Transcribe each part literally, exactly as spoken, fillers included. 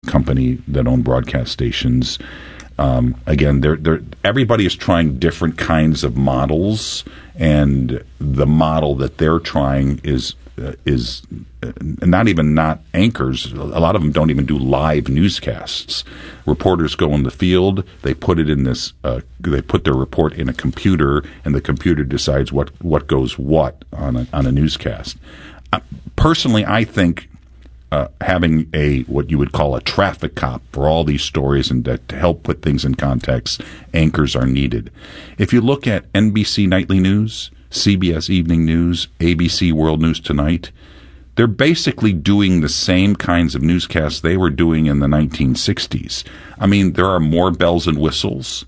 company that own broadcast stations. Um, again, they're, they're, everybody is trying different kinds of models, and the model that they're trying is uh, is uh, not even not anchors. A lot of them don't even do live newscasts. Reporters go in the field, they put it in this, uh, they put their report in a computer, and the computer decides what, what goes what on a, on a newscast. Uh, personally, I think Uh, having a what you would call a traffic cop for all these stories and that to help put things in context, anchors are needed. If you look at N B C Nightly News, C B S Evening News, A B C World News Tonight, they're basically doing the same kinds of newscasts they were doing in the nineteen sixties. I mean, there are more bells and whistles.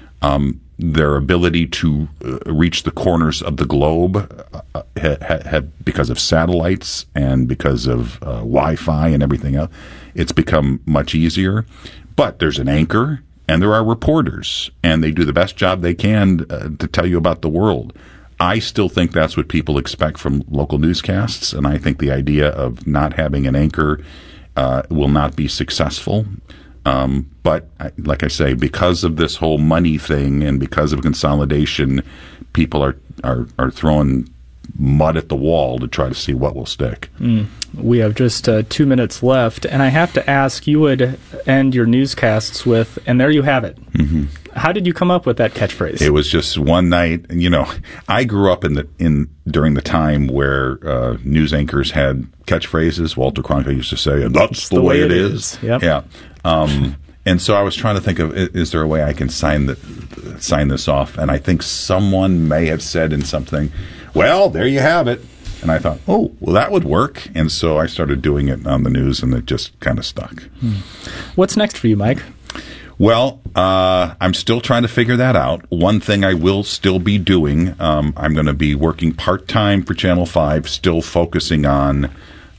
Um, their ability to uh, reach the corners of the globe uh, ha, ha, because of satellites and because of uh, Wi-Fi and everything else, it's become much easier. But there's an anchor and there are reporters, and they do the best job they can uh, to tell you about the world. I still think that's what people expect from local newscasts, and I think the idea of not having an anchor uh, will not be successful. Um, but like I say, because of this whole money thing and because of consolidation, people are, are, are throwing mud at the wall to try to see what will stick. Mm. We have just uh, two minutes left, and I have to ask, you would end your newscasts with, and there you have it. Mm-hmm. How did you come up with that catchphrase? It was just one night. You know, I grew up in the in during the time where uh, news anchors had catchphrases. Walter Cronkite used to say, "And that's the, the way, way it is." is. Yep. Yeah. Um, and so I was trying to think of, is there a way I can sign the, sign this off? And I think someone may have said in something, well, there you have it. And I thought, oh, well, that would work. And so I started doing it on the news, and it just kind of stuck. Hmm. What's next for you, Mike? Well, uh, I'm still trying to figure that out. One thing I will still be doing, um, I'm going to be working part-time for Channel five, still focusing on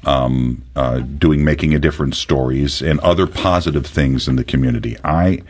um, uh, doing Making a Difference stories and other positive things in the community. I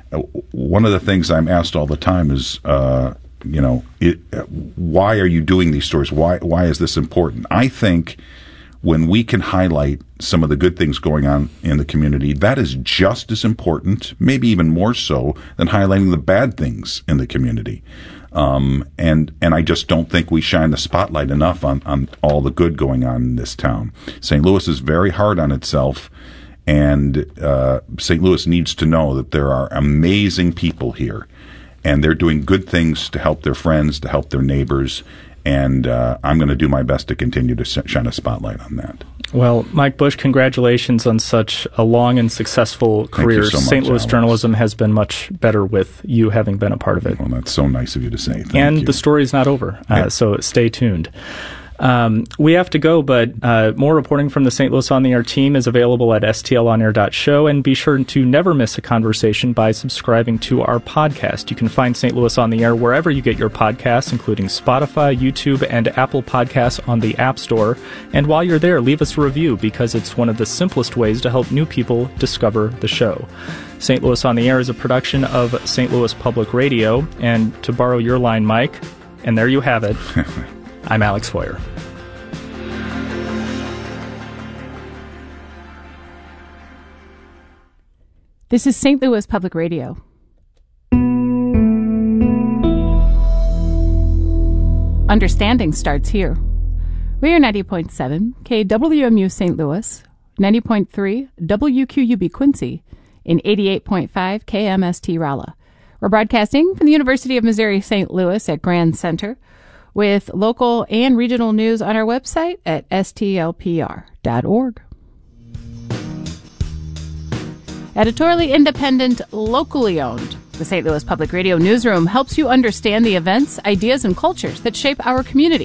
one of the things I'm asked all the time is, uh, you know, it, why are you doing these stories? Why why is this important? I think when we can highlight some of the good things going on in the community, that is just as important, maybe even more so, than highlighting the bad things in the community. Um, and and I just don't think we shine the spotlight enough on, on all the good going on in this town. Saint Louis is very hard on itself, and uh, Saint Louis needs to know that there are amazing people here, and they're doing good things to help their friends, to help their neighbors. And uh, I'm going to do my best to continue to shine a spotlight on that. Well, Mike Bush, congratulations on such a long and successful career. Thank you so much, Saint Louis Alex. Journalism has been much better with you having been a part of it. Well, that's so nice of you to say. Thank and you. The story's not over, uh, yeah. so stay tuned. Um, we have to go, but uh, more reporting from the Saint Louis On the Air team is available at S T L on air dot show, and be sure to never miss a conversation by subscribing to our podcast. You can find Saint Louis On the Air wherever you get your podcasts, including Spotify, YouTube, and Apple Podcasts on the App Store. And while you're there, leave us a review, because it's one of the simplest ways to help new people discover the show. Saint Louis On the Air is a production of Saint Louis Public Radio, and to borrow your line, Mike, and there you have it, I'm Alex Foyer. This is Saint Louis Public Radio. Understanding starts here. We are ninety point seven K W M U Saint Louis, ninety point three W Q U B Quincy, and eighty-eight point five K M S T Rolla. We're broadcasting from the University of Missouri Saint Louis at Grand Center, with local and regional news on our website at S T L P R dot org. Editorially independent, locally owned, the Saint Louis Public Radio Newsroom helps you understand the events, ideas, and cultures that shape our community.